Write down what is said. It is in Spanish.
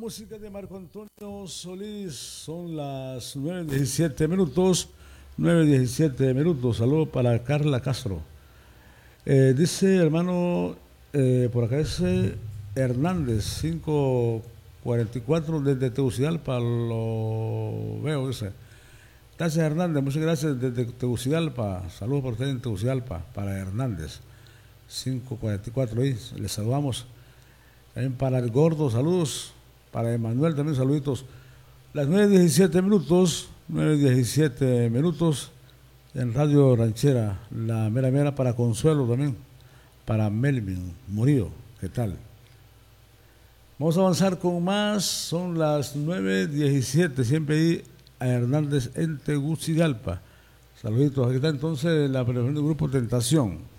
música de Marco Antonio Solís. Son las 9:17 minutos. 9:17 minutos. Saludos para Carla Castro. Dice hermano, por acá dice Hernández, 544 desde Tegucigalpa. Lo veo, dice. Gracias Hernández, muchas gracias desde Tegucigalpa. Saludos para usted en Tegucigalpa, para Hernández. 544 ahí, les saludamos. También para el Gordo, saludos. Para Emanuel también, saluditos. Las 9:17 minutos, 9:17 minutos en Radio Ranchera, la mera mera para Consuelo también, para Melvin Murillo, ¿qué tal? Vamos a avanzar con más, son las 9:17, siempre ahí a Hernández en Tegucigalpa. Saluditos, aquí está entonces la preparación del grupo Tentación.